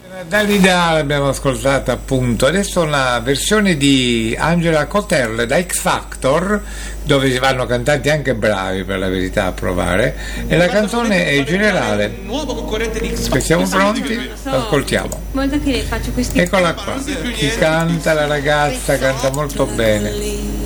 Dalida l'abbiamo ascoltata appunto, adesso una versione di Angela Coterle da X Factor, dove si vanno cantanti anche bravi per la verità a provare, e la canzone è Generale. Nuovo concorrente di X Factor. Siamo pronti? Ascoltiamo. Molto che faccio questi. Eccola qua, chi canta, la ragazza canta molto bene.